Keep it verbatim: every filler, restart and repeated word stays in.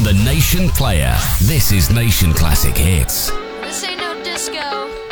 on the Nation Player. This is Nation Classic Hits. This ain't no disco.